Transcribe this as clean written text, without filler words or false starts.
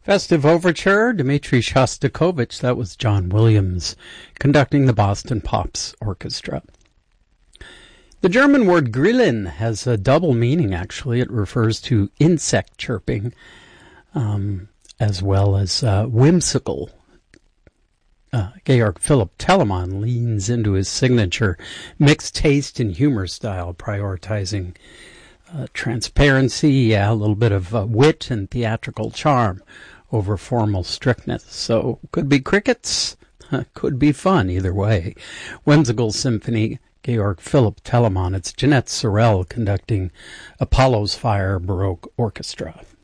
Festive Overture, Dmitri Shostakovich. That was John Williams conducting the Boston Pops Orchestra. The German word Grillen has a double meaning, actually. It refers to insect chirping, as well as whimsical. Georg Philipp Telemann leans into his signature mixed taste and humor style, prioritizing transparency, a little bit of wit and theatrical charm over formal strictness. So could be crickets, could be fun either way. Whimsical Symphony, Georg Philipp Telemann. It's Jeanette Sorel conducting Apollo's Fire Baroque Orchestra.